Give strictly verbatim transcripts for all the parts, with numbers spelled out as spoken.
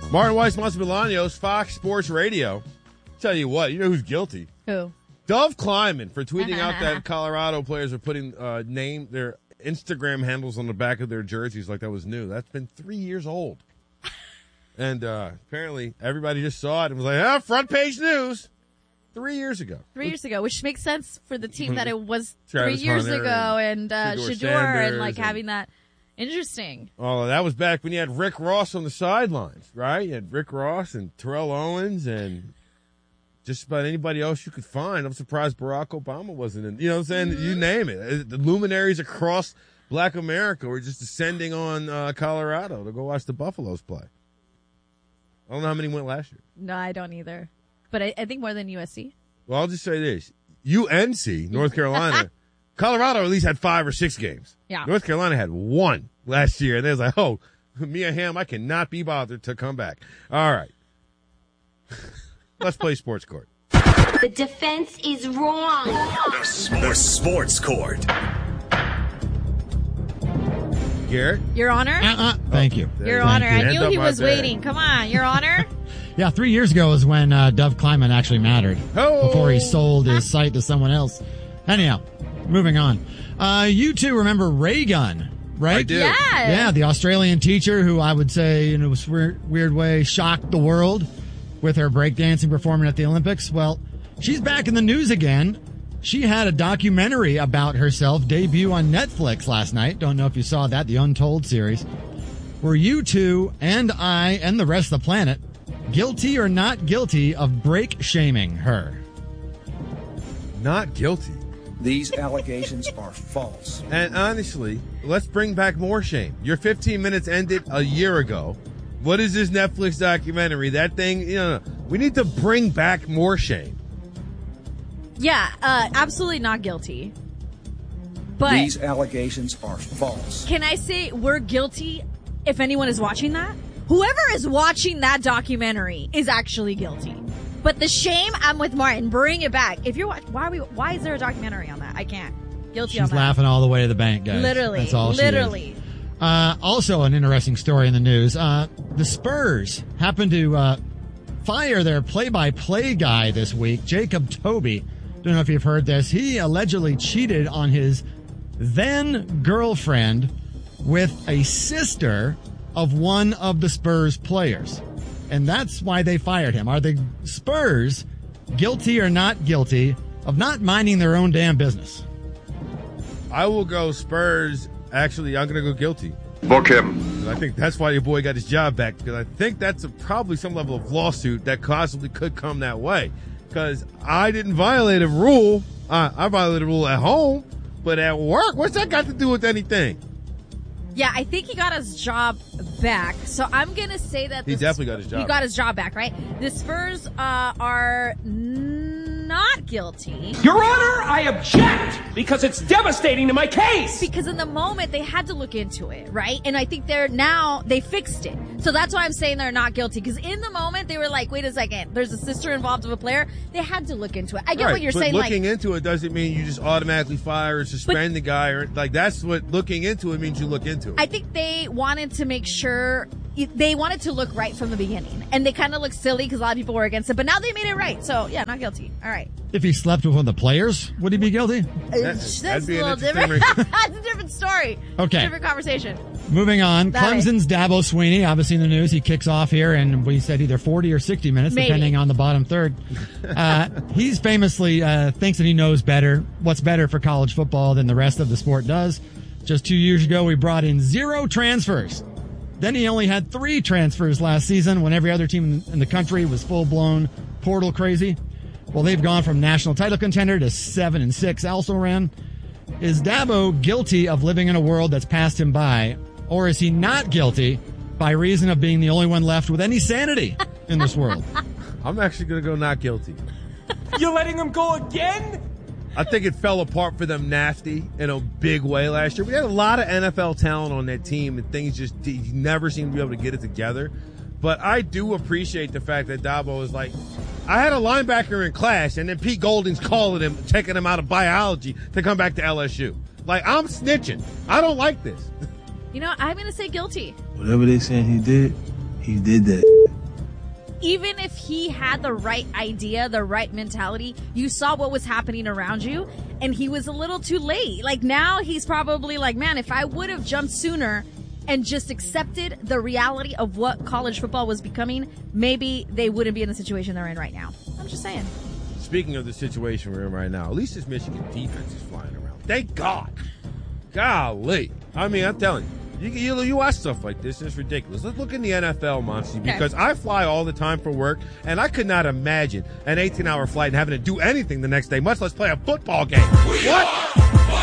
Martin Weiss Montemilanios, Fox Sports Radio. Tell you what, you know who's guilty? Who? Dove Kleiman for tweeting out that Colorado players are putting uh, name their Instagram handles on the back of their jerseys like that was new. That's been three years old. And uh, apparently everybody just saw it and was like, ah, front page news. Three years ago. Three years ago, which makes sense for the team that it was Travis three years Hunter ago and, and uh, Shedeur Shedeur Sanders and like and- having that. Interesting. Oh, that was back when you had Rick Ross on the sidelines, right? You had Rick Ross and Terrell Owens and just about anybody else you could find. I'm surprised Barack Obama wasn't in. You know what I'm saying? Mm-hmm. You name it. The luminaries across Black America were just descending on uh, Colorado to go watch the Buffaloes play. I don't know how many went last year. No, I don't either. But I, I think more than U S C. Well, I'll just say this. U N C, North Carolina, Colorado at least had five or six games. Yeah. North Carolina had one last year. And they was like, oh, Mia Hamm, I cannot be bothered to come back. All right. Let's play Sports Court. The defense is wrong. The, the Sports Court. Garrett? Your Honor? Uh-uh. Thank you. Your Thank Honor. you. I Hands knew up he right was there. waiting. Come on, Your Honor. Yeah, three years ago is when uh, Dove Kleiman actually mattered. Oh. Before he sold his site to someone else. Anyhow, moving on. Uh, you two remember Ray Gun, right? I do. Yeah. Yeah, the Australian teacher who I would say in a weird, weird way shocked the world with her breakdancing performance at the Olympics. Well, she's back in the news again. She had a documentary about herself debut on Netflix last night. Don't know if you saw that, the Untold series. Were you two and I and the rest of the planet guilty or not guilty of break shaming her? Not guilty. These allegations are false. And honestly, let's bring back more shame. Your fifteen minutes ended a year ago. What is this Netflix documentary? That thing, you know, we need to bring back more shame. Yeah, uh, absolutely not guilty. But These allegations are false. can I say we're guilty if anyone is watching that? Whoever is watching that documentary is actually guilty. But the shame, I'm with Martin. Bring it back. If you're watching, why are we? Why is there a documentary on that? I can't. Guilty on She's that. laughing all the way to the bank, guys. Literally, That's all she literally. is. Uh, also, an interesting story in the news. Uh, the Spurs happened to uh, fire their play-by-play guy this week, Jacob Toby. Don't know if you've heard this. He allegedly cheated on his then girlfriend with a sister of one of the Spurs players. And that's why they fired him. Are the Spurs guilty or not guilty of not minding their own damn business? I will go Spurs. Actually, I'm going to go guilty. Book him. I think that's why your boy got his job back, because I think that's a, probably some level of lawsuit that possibly could come that way. Because I didn't violate a rule. Uh, I violated a rule at home, but at work, what's that got to do with anything? Yeah, I think he got his job back. So I'm going to say that He the definitely Sp- got his job He got his job back, right? The Spurs uh, are n- not guilty. Your Honor, I object because it's devastating to my case. Because in the moment they had to look into it, right? And I think they're now they fixed it. So that's why I'm saying they're not guilty. Because in the moment they were like, wait a second, there's a sister involved of a player. They had to look into it. I get Right, what you're but saying. looking like, into it doesn't mean you just automatically fire or suspend the guy, or like that's what looking into it means. You look into it. I think they wanted to make sure they wanted to look right from the beginning, and they kind of looked silly because a lot of people were against it. But now they made it right. So yeah, not guilty. All right. If he slept with one of the players, would he be guilty? That's, that'd a be an little interesting different. wrinkle. That's a different story. Okay. Different conversation. Moving on, Got it. Clemson's Dabo Sweeney, obviously in the news. He kicks off here, and we said either forty or sixty minutes, Maybe. depending on the bottom third. Uh, he's famously uh, thinks that he knows better, what's better for college football than the rest of the sport does. Just two years ago, we brought in zero transfers. Then he only had three transfers last season when every other team in the country was full-blown portal crazy. Well, they've gone from national title contender to seven and six also ran. Is Dabo guilty of living in a world that's passed him by, or is he not guilty by reason of being the only one left with any sanity in this world? I'm actually going to go not guilty. You're letting him go again? I think it fell apart for them nasty in a big way last year. We had a lot of N F L talent on that team, and things just you never seem to be able to get it together. But I do appreciate the fact that Dabo is like, I had a linebacker in class, and then Pete Golding's calling him, checking him out of biology to come back to L S U. Like, I'm snitching. I don't like this. You know, I'm going to say guilty. Whatever they saying he did, he did that. even if he had the right idea, the right mentality, you saw what was happening around you, and he was a little too late. Like, now he's probably like, man, if I would have jumped sooner and just accepted the reality of what college football was becoming, maybe they wouldn't be in the situation they're in right now. I'm just saying. Speaking of the situation we're in right now, at least this Michigan defense is flying around. Thank God. Golly. I mean, I'm telling you. You, you, you watch stuff like this, and it's ridiculous. Let's look in the N F L, Monty, because okay. I fly all the time for work, and I could not imagine an eighteen-hour flight and having to do anything the next day, much less play a football game. We what?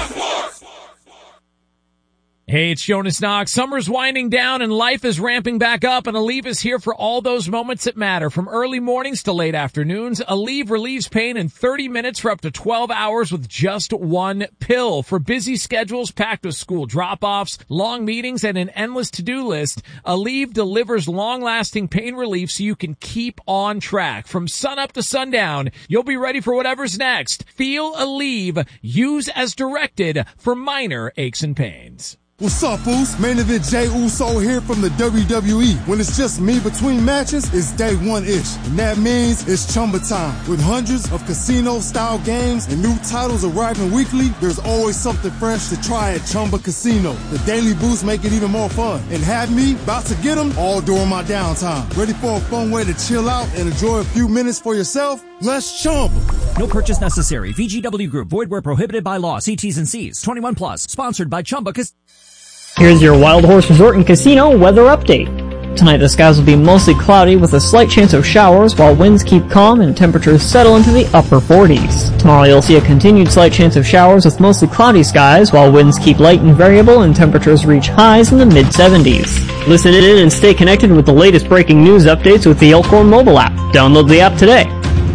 Hey, it's Jonas Knox. Summer's winding down and life is ramping back up, and Aleve is here for all those moments that matter. From early mornings to late afternoons, Aleve relieves pain in thirty minutes for up to twelve hours with just one pill. For busy schedules packed with school drop-offs, long meetings, and an endless to-do list, Aleve delivers long-lasting pain relief so you can keep on track. From sunup to sundown, you'll be ready for whatever's next. Feel Aleve. Use as directed for minor aches and pains. What's up, Foos? Main Event Jay Uso here from the W W E. When it's just me between matches, it's day one-ish. And that means it's Chumba time. With hundreds of casino-style games and new titles arriving weekly, there's always something fresh to try at Chumba Casino. The daily boosts make it even more fun. And have me about to get them all during my downtime. Ready for a fun way to chill out and enjoy a few minutes for yourself? Let's Chumba. No purchase necessary. V G W Group. Void where prohibited by law. See T's and C's. twenty-one plus. Sponsored by Chumba Casino. Here's your Wild Horse Resort and Casino weather update. Tonight the skies will be mostly cloudy with a slight chance of showers while winds keep calm and temperatures settle into the upper forties. Tomorrow you'll see a continued slight chance of showers with mostly cloudy skies while winds keep light and variable and temperatures reach highs in the mid seventies. Listen in and stay connected with the latest breaking news updates with the Elkhorn mobile app. Download the app today.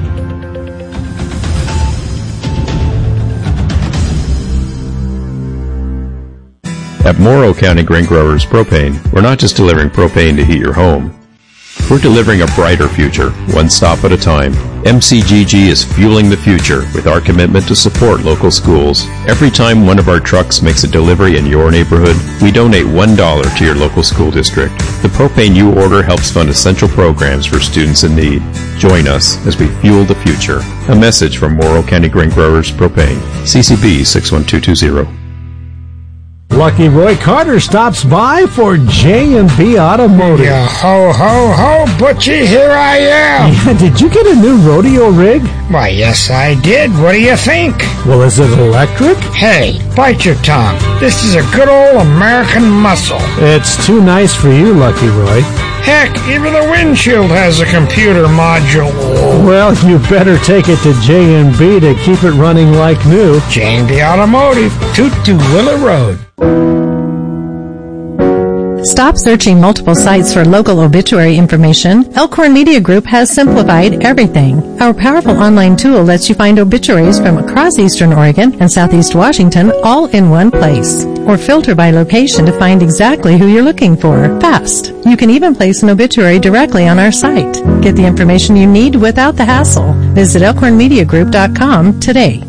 At Morrow County Grain Growers Propane, we're not just delivering propane to heat your home. We're delivering a brighter future, one stop at a time. M C G G is fueling the future with our commitment to support local schools. Every time one of our trucks makes a delivery in your neighborhood, we donate one dollar to your local school district. The propane you order helps fund essential programs for students in need. Join us as we fuel the future. A message from Morrow County Grain Growers Propane. C C B six one two two zero. Lucky Roy Carter stops by for J and B Automotive. Yeah, ho, ho, ho, Butchie, here I am. Yeah, did you get a new rodeo rig? Why, yes, I did. What do you think? Well, is it electric? Hey, bite your tongue. This is a good old American muscle. It's too nice for you, Lucky Roy. Heck, even the windshield has a computer module. Well, you better take it to J and B to keep it running like new. J and B Automotive, two two Willow Road. Stop searching multiple sites for local obituary information. Elkhorn Media Group has simplified everything. Our powerful online tool lets you find obituaries from across Eastern Oregon and Southeast Washington all in one place. Or filter by location to find exactly who you're looking for. Fast. You can even place an obituary directly on our site. Get the information you need without the hassle. Visit elkhorn media group dot com today.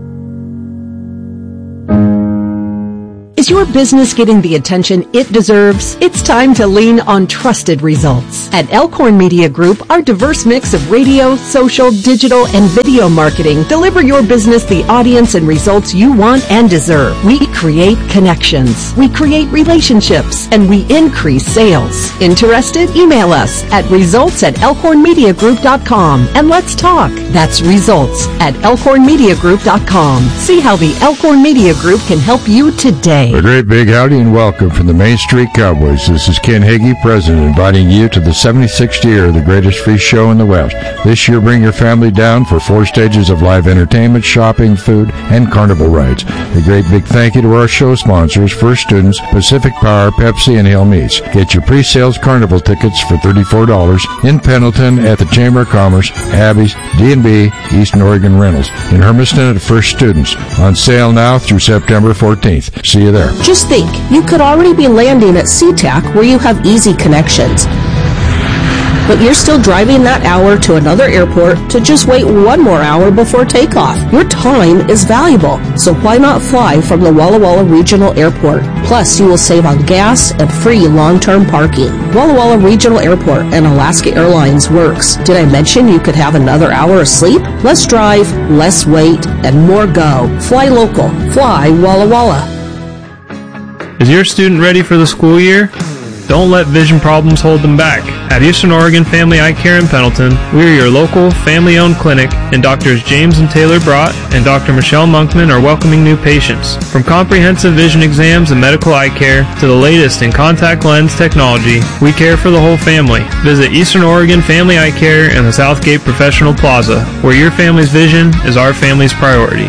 Is your business getting the attention it deserves? It's time to lean on trusted results. At Elkhorn Media Group, our diverse mix of radio, social, digital, and video marketing deliver your business the audience and results you want and deserve. We create connections, we create relationships, and we increase sales. Interested? Email us at results at elkhorn media group dot com and let's talk. That's results at elkhorn media group dot com. See how the Elkhorn Media Group can help you today. A great big howdy and welcome from the Main Street Cowboys. This is Ken Hagee, President, inviting you to the seventy-sixth year of the greatest free show in the West. This year, bring your family down for four stages of live entertainment, shopping, food, and carnival rides. A great big thank you to our show sponsors, First Students, Pacific Power, Pepsi, and Hill Meats. Get your pre-sales carnival tickets for thirty-four dollars in Pendleton at the Chamber of Commerce, Abby's, D and B, Eastern Oregon Rentals. In Hermiston at First Students. On sale now through September fourteenth. See you there. Just think, you could already be landing at SeaTac where you have easy connections. but you're still driving that hour to another airport to just wait one more hour before takeoff. Your time is valuable, so why not fly from the Walla Walla Regional Airport? Plus, you will save on gas and free long-term parking. Walla Walla Regional Airport and Alaska Airlines works. Did I mention you could have another hour of sleep? Less drive, less wait, and more go. Fly local. Fly Walla Walla. Is your student ready for the school year? Don't let vision problems hold them back. At Eastern Oregon Family Eye Care in Pendleton, we are your local, family-owned clinic, and Doctors James and Taylor Brott and Doctor Michelle Monkman are welcoming new patients. From comprehensive vision exams and medical eye care to the latest in contact lens technology, we care for the whole family. Visit Eastern Oregon Family Eye Care in the Southgate Professional Plaza, where your family's vision is our family's priority.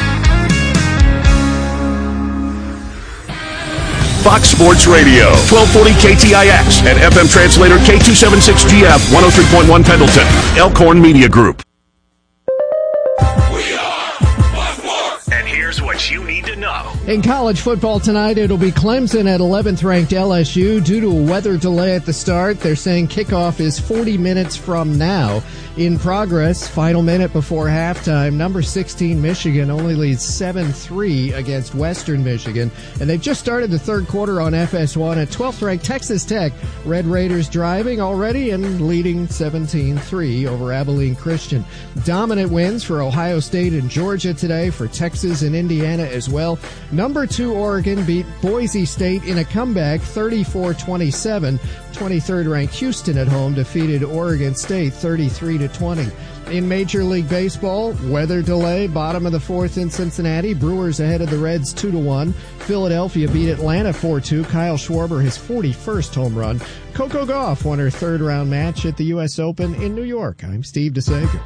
Fox Sports Radio, twelve forty K T I X and F M translator K two seventy-six G F, one oh three point one Pendleton, Elkhorn Media Group. And here's what you need to know. In college football tonight, it'll be Clemson at eleventh ranked L S U. Due to a weather delay at the start, they're saying kickoff is forty minutes from now. In progress, final minute before halftime, number sixteen Michigan only leads seven three against Western Michigan. And they've just started the third quarter on F S one at twelfth ranked Texas Tech. Red Raiders driving already and leading seventeen three over Abilene Christian. Dominant wins for Ohio State and Georgia today, for Texas and Indiana as well. Number two Oregon beat Boise State in a comeback thirty-four twenty-seven. twenty-third ranked Houston at home defeated Oregon State thirty-three to twenty. In Major League Baseball, weather delay, bottom of the fourth in Cincinnati. Brewers ahead of the Reds two to one. Philadelphia beat Atlanta four two. Kyle Schwarber his forty-first home run. Coco Gauff won her third round match at the U S Open in New York. I'm Steve DeSager.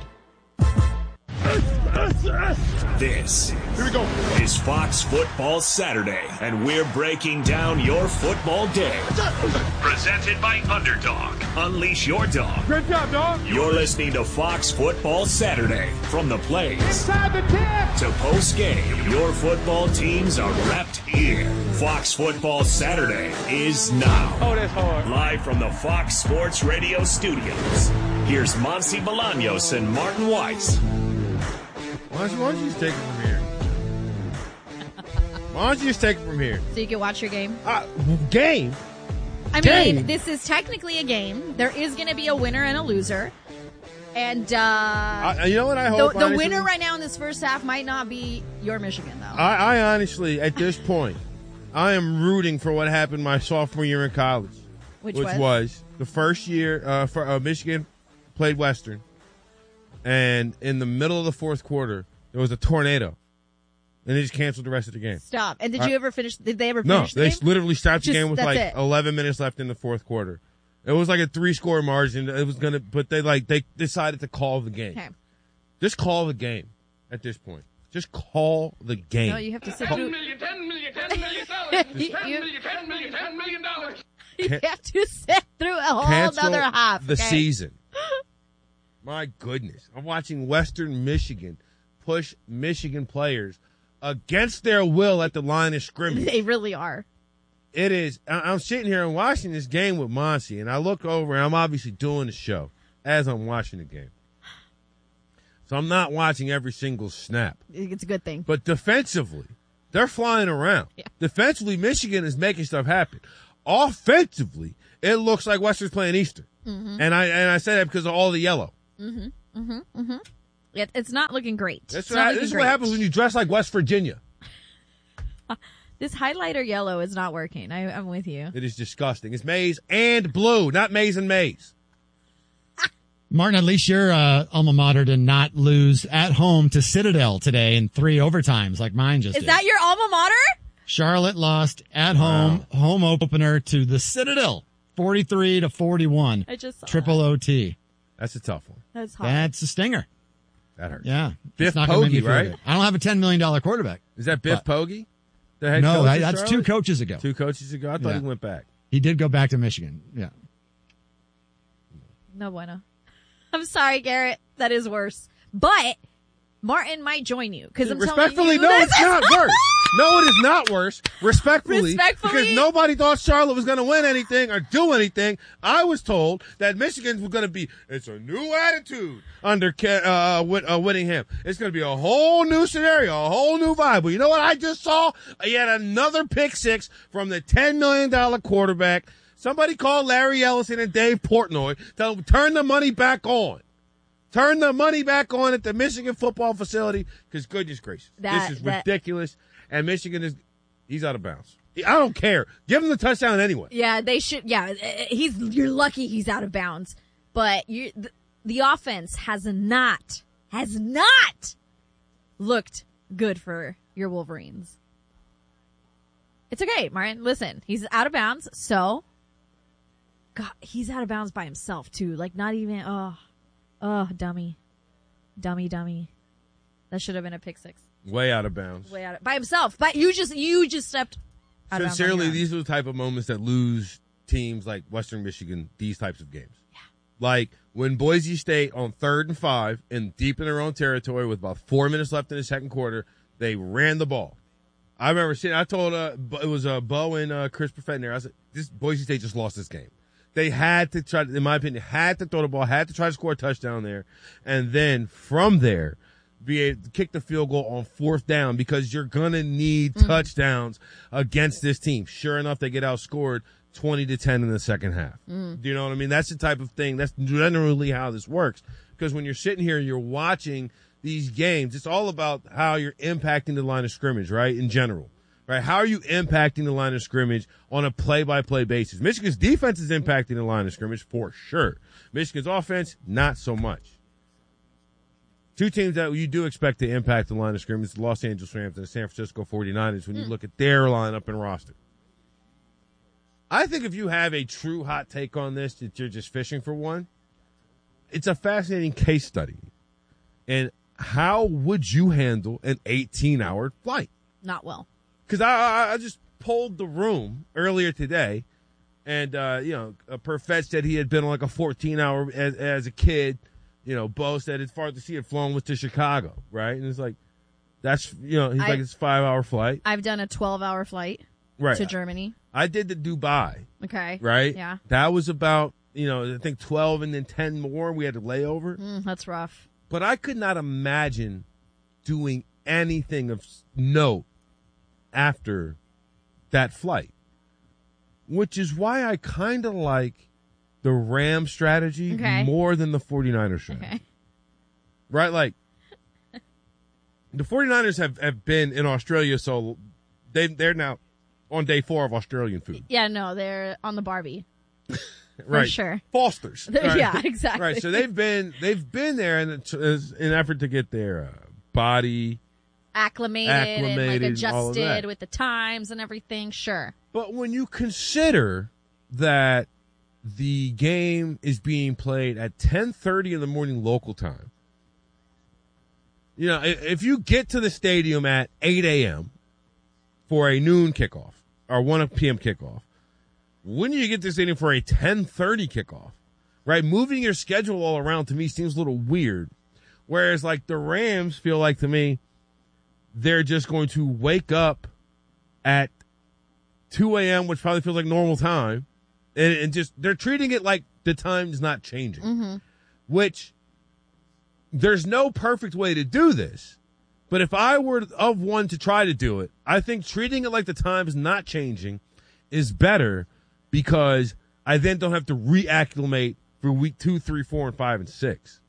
This Here we go. is Fox Football Saturday, and we're breaking down your football day. Presented by Underdog. Unleash your dog. Great job, dog. You're listening to Fox Football Saturday. From the plays Inside the ten. to post-game, your football teams are wrapped here. Fox Football Saturday is now. Oh, that's hard. Live from the Fox Sports Radio studios. Here's Monty Bolaños and Martin Weiss. Why don't you, why don't you just take it from here? Why don't you just take it from here? So you can watch your game? Uh, game? I game. mean, this is technically a game. There is going to be a winner and a loser. And, uh... I, you know what I hope, The, the honestly? winner right now in this first half might not be your Michigan, though. I, I honestly, at this point, I am rooting for what happened my sophomore year in college. Which, which was? was the first year uh, for uh, Michigan played Western. And in the middle of the fourth quarter, there was a tornado. And they just canceled the rest of the game. Stop. And did I, you ever finish? Did they ever no, finish the they game? literally stopped the Just- game with that's like it. eleven minutes left in the fourth quarter. It was like a three-score margin. It was gonna, but they like they decided to call the game. Okay. Just call the game at this point. Just call the game. No, you have to sit Call- through. ten million, ten million, ten million dollars. You- ten you- million, ten million, ten million dollars. You have to sit through a whole Cancel other half. the okay? season. My goodness. I'm watching Western Michigan push Michigan players against their will at the line of scrimmage. They really are. It is. I- I'm sitting here and watching this game with Monty, and I look over, and I'm obviously doing the show as I'm watching the game. So I'm not watching every single snap. It's a good thing. But defensively, they're flying around. Yeah. Defensively, Michigan is making stuff happen. Offensively, it looks like Western's playing Eastern. Mm-hmm. And I and I say that because of all the yellow. Mm-hmm. Mm-hmm. Mm-hmm. It, it's not looking great. That's It's what, not this looking is great. what happens when you dress like West Virginia. This highlighter yellow is not working. I, I'm with you. It is disgusting. It's maize and blue, not maize and maize. Martin, at least your uh, alma mater did not lose at home to Citadel today in three overtimes like mine just Is did. that your alma mater? Charlotte lost at home, home opener to the Citadel, forty-three to forty-one. I just saw Triple O T. That's a tough one. That's hard. That's a stinger. That hurts. Yeah. Biff It's not gonna make me Poggi, feel right? good. I don't have a ten million dollars quarterback. Is that Biff But- Poggi? The head No, coach that- of that's two Charlotte? coaches ago. Two coaches ago? I thought Yeah. he went back. He did go back to Michigan. Yeah. No bueno. I'm sorry, Garrett. That is worse. But Martin might join you because I'm Respectfully, telling you, no, it's not worse. No, it is not worse. Respectfully, Respectfully, because nobody thought Charlotte was going to win anything or do anything. I was told that Michigan was going to be, it's a new attitude under uh, Whit, uh, Whittingham. It's going to be a whole new scenario, a whole new vibe. But you know what I just saw? Yet another pick six from the ten million dollars quarterback. Somebody call Larry Ellison and Dave Portnoy. Tell them, turn the money back on. Turn the money back on at the Michigan football facility because goodness gracious, That- this is that- ridiculous. And Michigan is, he's out of bounds. I don't care. Give him the touchdown anyway. Yeah, they should. Yeah, he's. You're lucky he's out of bounds. But you, the, the offense has not, has not looked good for your Wolverines. It's okay, Martin. Listen, he's out of bounds. So, God, he's out of bounds by himself too. Like not even. Oh, oh, dummy, dummy, dummy. That should have been a pick six. Way out of bounds. Way out of, by himself. But you just, you just stepped. Out of Sincerely, bounds on your own. these are the type of moments that lose teams like Western Michigan these types of games. Yeah. Like when Boise State on third and five and deep in their own territory with about four minutes left in the second quarter, they ran the ball. I remember seeing, I told, uh, it was uh, Bo and uh, Chris Perfett there. I said, this Boise State just lost this game. They had to try, in my opinion, had to throw the ball, had to try to score a touchdown there. And then from there, be able to kick the field goal on fourth down because you're going to need mm-hmm. touchdowns against this team. Sure enough, they get outscored twenty to ten in the second half. Mm. Do you know what I mean? That's the type of thing. That's generally how this works. Because when you're sitting here and you're watching these games, it's all about how you're impacting the line of scrimmage, right? In general, right? How are you impacting the line of scrimmage on a play-by-play basis? Michigan's defense is impacting the line of scrimmage for sure. Michigan's offense, not so much. Two teams that you do expect to impact the line of scrimmage, the Los Angeles Rams and the San Francisco forty-niners, when you look at their lineup and roster. I think if you have a true hot take on this, that you're just fishing for one, it's a fascinating case study. And how would you handle an eighteen-hour flight? Not well. Because I, I just polled the room earlier today, and, uh, you know, Perfett said he had been on like a fourteen-hour as, as a kid. You know, Bo said as far as he had flown was to Chicago, right? And it's like, that's, you know, he's I, like, it's a five-hour flight. I've done a twelve-hour flight right. to Germany. I did the Dubai. Okay. Right? Yeah. That was about, you know, I think twelve and then ten more. We had to layover. Mm, that's rough. But I could not imagine doing anything of note after that flight, which is why I kind of like the Ram strategy okay. more than the forty-niners strategy. Okay. Right? Like, the forty-niners have, have been in Australia, so they, they're now on day four of Australian food. Yeah, no, they're on the Barbie. Right. For sure. Foster's. Right. Yeah, exactly. Right. So they've been, they've been there in, in an effort to get their uh, body acclimated, acclimated and like all of adjusted that. with the times and everything. Sure. But when you consider that the game is being played at ten thirty in the morning local time, you know, if you get to the stadium at eight a.m. for a noon kickoff or one p.m. kickoff, when you get to the stadium for a ten thirty kickoff, right? Moving your schedule all around to me seems a little weird. Whereas like the Rams feel like to me, they're just going to wake up at two a.m., which probably feels like normal time. And, and just, they're treating it like the time's not changing, mm-hmm. which there's no perfect way to do this. But if I were of one to try to do it, I think treating it like the time's not changing is better because I then don't have to reacclimate for week two, three, four, and five, and six.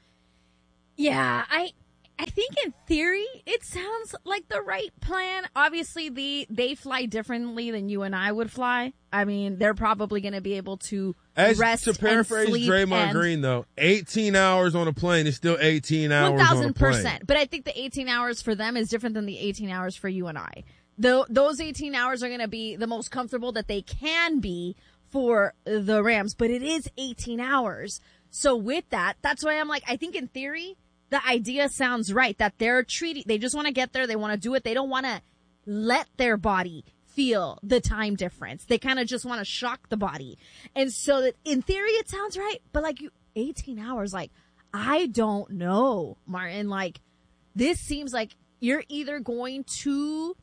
Yeah, I, I think in theory it sounds like the right plan. Obviously, the they fly differently than you and I would fly. I mean, they're probably going to be able to As rest to paraphrase and sleep Draymond and Green, though, eighteen hours on a plane is still eighteen hours one on a thousand plane. percent. But I think the eighteen hours for them is different than the eighteen hours for you and I. Though those eighteen hours are going to be the most comfortable that they can be for the Rams, but it is eighteen hours. So with that, that's why I'm like, I think in theory, the idea sounds right, that they're treating, they just want to get there. They want to do it. They don't want to let their body feel the time difference. They kind of just want to shock the body. And so that in theory, it sounds right. But like you, eighteen hours, like, I don't know, Martin, like this seems like you're either going to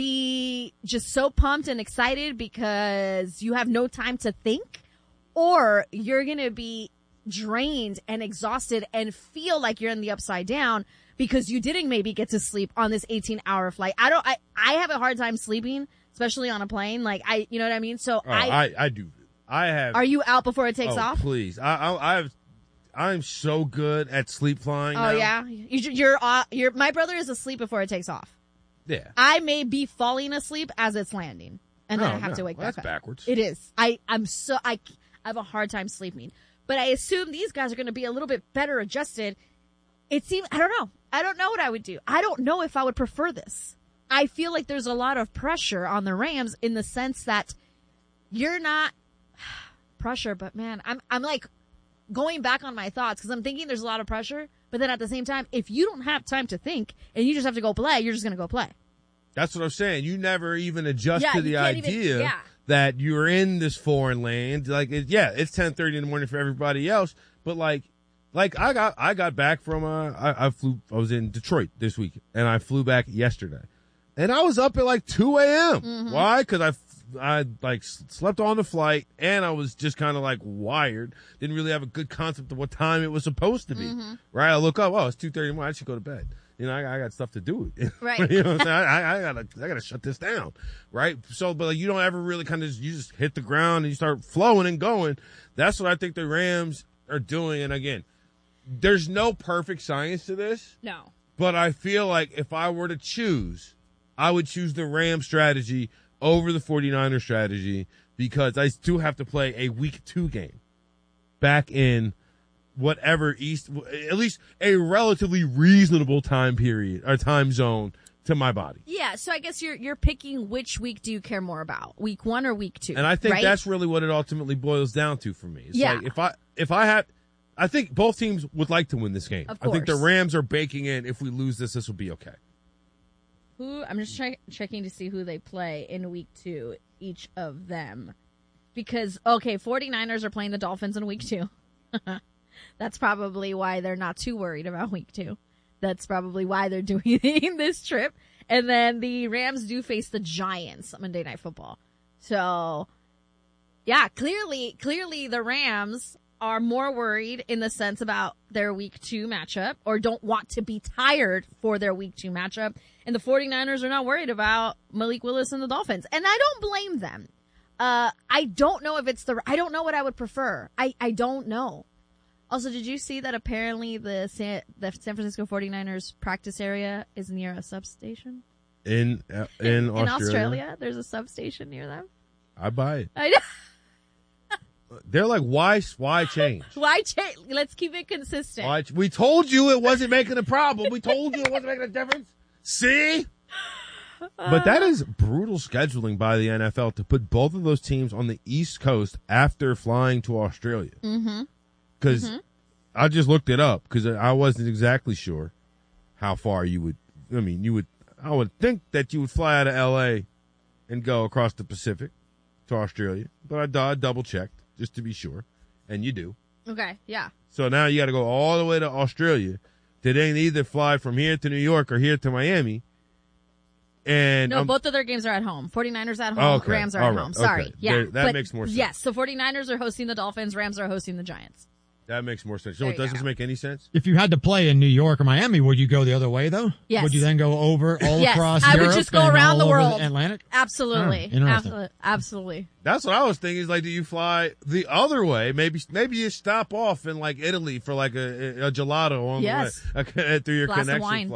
be just so pumped and excited because you have no time to think, or you're going to be drained and exhausted and feel like you're in the upside down because you didn't maybe get to sleep on this eighteen hour flight. I don't, I, I have a hard time sleeping, especially on a plane. Like I, you know what I mean? So oh, I, I, I do. I have. Are you out before it takes oh, off? Please. I, I, I've, I'm so good at sleep flying. Oh now. yeah. You, you're, uh, you're, my brother is asleep before it takes off. Yeah. I may be falling asleep as it's landing and then No, I have no, to wake well, back that's up. backwards. It is. I, I'm so, I, I have a hard time sleeping, but I assume these guys are going to be a little bit better adjusted. It seems, I don't know. I don't know what I would do. I don't know if I would prefer this. I feel like there's a lot of pressure on the Rams in the sense that you're not pressure, but man, I'm, I'm like going back on my thoughts because I'm thinking there's a lot of pressure, but then at the same time, if you don't have time to think and you just have to go play, you're just going to go play. That's what I'm saying. You never even adjust Yeah, to you the can't idea even- yeah. that you're in this foreign land. Like, it, yeah, it's ten thirty in the morning for everybody else, but like, like I got, I got back from, uh, I, I flew, I was in Detroit this week and I flew back yesterday and I was up at like two a.m. Mm-hmm. Why? Cause I, I like slept on the flight and I was just kind of like wired. Didn't really have a good concept of what time it was supposed to be. Mm-hmm. Right? I look up, oh, it's two thirty in the morning. I should go to bed. You know, I, I got stuff to do. Right. You know what I'm saying? I, I gotta, I gotta shut this down. Right? So, but like, you don't ever really kind of, you just hit the ground and you start flowing and going. That's what I think the Rams are doing. And again, there's no perfect science to this. No. But I feel like if I were to choose, I would choose the Ram strategy over the 49er strategy because I do have to play a week two game back in whatever East, at least a relatively reasonable time period or time zone to my body. Yeah, so I guess you're you're picking which week do you care more about, week one or week two? And I think right? that's really what it ultimately boils down to for me. It's Yeah. like if I if I had, I think both teams would like to win this game. Of I think the course. Rams are baking in if we lose this, this will be okay. Who I'm just try, checking to see who they play in week two, each of them. Because, okay, 49ers are playing the Dolphins in week two. That's probably why they're not too worried about week two. That's probably why they're doing this trip. And then the Rams do face the Giants on Monday Night Football. So, yeah, clearly, clearly the Rams are more worried in the sense about their week two matchup or don't want to be tired for their week two matchup. And the 49ers are not worried about Malik Willis and the Dolphins. And I don't blame them. Uh, I don't know if it's the, I don't know what I would prefer. I, I don't know. Also, did you see that apparently the San, the San Francisco 49ers practice area is near a substation? In, uh, in, in Australia? Australia, there's a substation near them. I buy it. I know. They're like, why, why change? Why change? Let's keep it consistent. Why, we told you it wasn't making a problem. We told you it wasn't making a difference. See? But that is brutal scheduling by the N F L to put both of those teams on the East Coast after flying to Australia. Mm-hmm. Because Mm-hmm. I just looked it up because I wasn't exactly sure how far you would, I mean, you would, I would think that you would fly out of L A and go across the Pacific to Australia. But I, I double checked just to be sure. And you do. Okay, yeah. So now you got to go all the way to Australia to then either fly from here to New York or here to Miami. And No, um, both of their games are at home. 49ers at home, Oh, okay. Rams are All at right. home. Sorry. Okay. Yeah. There- that but makes more sense. Yes, the 49ers are hosting the Dolphins, Rams are hosting the Giants. that makes more sense. So There it you doesn't go. make any sense. If you had to play in New York or Miami, would you go the other way though? Yes. Would you then go over all Yes, across I would Europe just go and around all the over world. Atlantic? Absolutely. Oh, interesting. Absolutely. Absolutely. That's what I was thinking. Is like, do you fly the other way? Maybe, maybe you stop off in like Italy for like a, a gelato on Yes. the way uh, through your Glass of connection wine. flight.